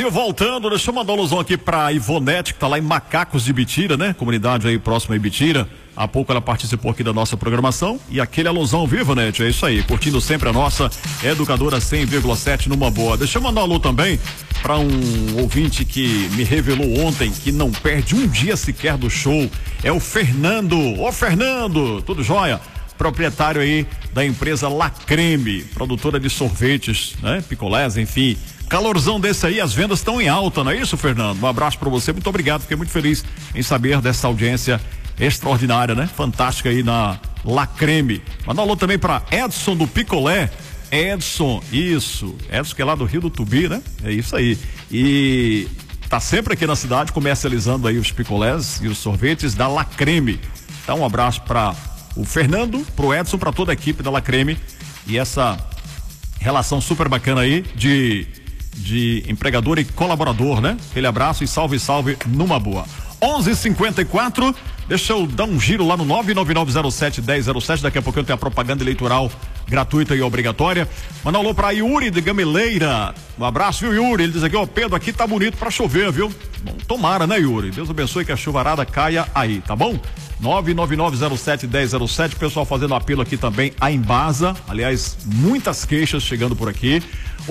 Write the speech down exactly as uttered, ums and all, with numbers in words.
Voltando, deixa eu mandar um alusão aqui pra Ivonete, que tá lá em Macacos de Bitira, né? Comunidade aí próxima a Ibitira. Há pouco ela participou aqui da nossa programação. E aquele alusão, viu, Ivonete? É isso aí, curtindo sempre a nossa Educadora cem vírgula sete numa boa. Deixa eu mandar um alô também para um ouvinte que me revelou ontem que não perde um dia sequer do show. É o Fernando. Ô, Fernando, tudo jóia? Proprietário aí da empresa La Creme, produtora de sorvetes, né? Picolés, enfim. Calorzão desse aí, as vendas estão em alta, não é isso, Fernando? Um abraço para você, muito obrigado, fiquei muito feliz em saber dessa audiência extraordinária, né? Fantástica aí na La Creme. Manda um alô também para Edson do Picolé. Edson, isso, Edson que é lá do Rio do Tubi, né? É isso aí. E tá sempre aqui na cidade comercializando aí os picolés e os sorvetes da La Creme. Então um abraço para o Fernando, pro Edson, para toda a equipe da La Creme e essa relação super bacana aí de de empregador e colaborador, né? Aquele abraço e salve, salve numa boa. onze e cinquenta e quatro, deixa eu dar um giro lá no nove nove nove zero sete um zero zero sete, daqui a pouco eu tenho a propaganda eleitoral gratuita e obrigatória. Manda um alô pra Yuri de Gameleira. Um abraço, viu, Yuri? Ele diz aqui, ó, Pedro, aqui tá bonito pra chover, viu? Bom, tomara, né, Yuri? Deus abençoe que a chuvarada caia aí, tá bom? nove nove nove zero sete um zero zero sete, pessoal fazendo apelo aqui também a Embasa, aliás, muitas queixas chegando por aqui.